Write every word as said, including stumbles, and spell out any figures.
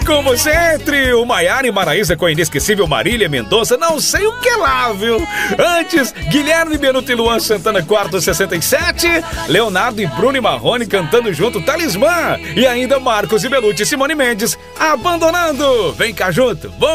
Com você, trio Maiara e Maraísa com a inesquecível Marília Mendonça, não sei o que lá, viu? Antes, Guilherme Benuto e Luan Santana, quarto sessenta e sete, Leonardo e Bruno e Marrone cantando junto Talismã, e ainda Marcos e Belucci e Simone Mendes, Abandonando. Vem cá junto, vamos!